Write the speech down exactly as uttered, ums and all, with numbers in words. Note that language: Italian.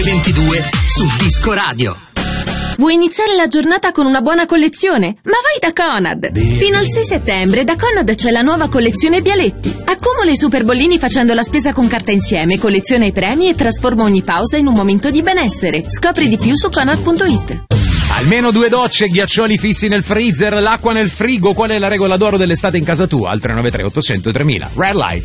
ventidue su Disco Radio. Vuoi iniziare la giornata con una buona collezione? Ma vai da Conad! Fino al sei settembre da Conad c'è la nuova collezione Bialetti. Accumula i super bollini facendo la spesa con carta insieme, colleziona i premi e trasforma ogni pausa in un momento di benessere. Scopri di più su conad punto it. Almeno due docce, ghiaccioli fissi nel freezer, l'acqua nel frigo. Qual è la regola d'oro dell'estate in casa tua? Al tre nove tre ottocento tremila. Red Light.